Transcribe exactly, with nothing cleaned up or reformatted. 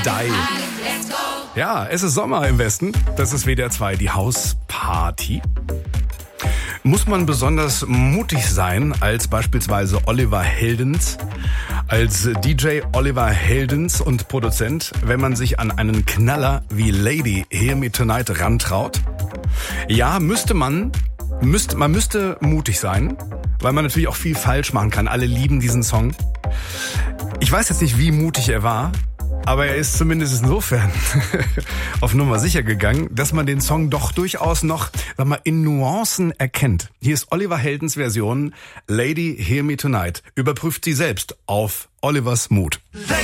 Die. Ja, es ist Sommer im Westen. Das ist W D R zwei, die Hausparty. Muss man besonders mutig sein als beispielsweise Oliver Heldens, als D J Oliver Heldens und Produzent, wenn man sich an einen Knaller wie Lady Hear Me Tonight rantraut? Ja, müsste man, müsste, man müsste mutig sein, weil man natürlich auch viel falsch machen kann. Alle lieben diesen Song. Ich weiß jetzt nicht, wie mutig er war, aber er ist zumindest insofern auf Nummer sicher gegangen, dass man den Song doch durchaus noch, sag mal, in Nuancen erkennt. Hier ist Oliver Heldens Version Lady Hear Me Tonight. Überprüft sie selbst auf Olivers Mut.